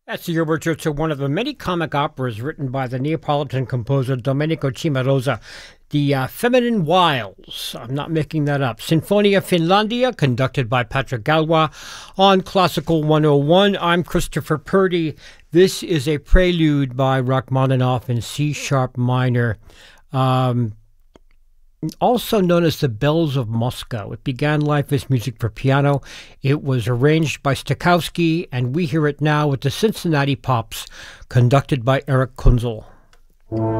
That's the overture to one of the many comic operas written by the Neapolitan composer Domenico Cimarosa, The Feminine Wiles. I'm not making that up. Sinfonia Finlandia, conducted by Patrick Galois on Classical 101. I'm Christopher Purdy. This is a prelude by Rachmaninoff in C-sharp minor. Also known as the Bells of Moscow. It began life as music for piano. It was arranged by Stokowski, and we hear it now with the Cincinnati Pops, conducted by Eric Kunzel.